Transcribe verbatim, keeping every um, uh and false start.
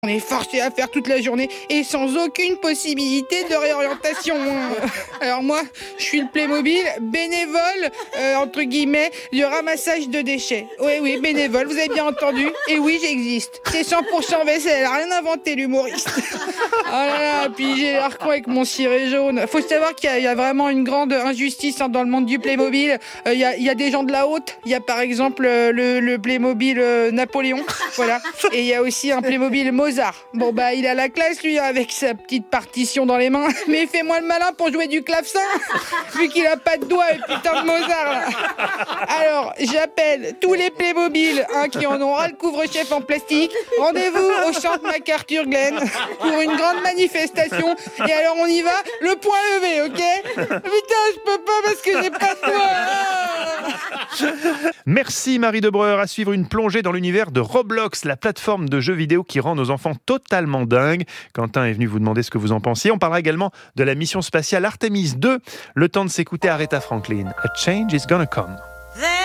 On est forcé à faire toute la journée et sans aucune possibilité de réorientation. Alors moi, je suis le Playmobil bénévole, euh, entre guillemets, du ramassage de déchets. Oui, oui, bénévole, vous avez bien entendu. Et oui, j'existe. C'est cent pour cent vaisselle, rien inventé l'humoriste. Oh là là, puis j'ai l'air con avec mon ciré jaune. Faut savoir qu'il y a, il y a vraiment une grande injustice hein, dans le monde du Playmobil. Euh, il, y a, il y a des gens de la haute. Il y a par exemple euh, le, le Playmobil euh, Napoléon. Voilà. Et il y a aussi un Playmobil Mozart. Bon bah il a la classe lui avec sa petite partition dans les mains. Mais fais-moi le malin pour jouer du clavecin vu qu'il a pas de doigts et putain de Mozart là. Alors j'appelle tous les Playmobil hein, qui en ont ras le couvre-chef en plastique. Rendez-vous au centre MacArthur Glen pour une grande manifestation. Et alors on y va, le point levé, ok? Putain je peux pas parce que j'ai pas de doigts. Merci Marie Debreur. À suivre une plongée dans l'univers de Roblox, la plateforme de jeux vidéo qui rend nos enfants totalement dingues. Quentin est venu vous demander ce que vous en pensiez. On parlera également de la mission spatiale Artemis deux. Le temps de s'écouter Aretha Franklin. A change is gonna come.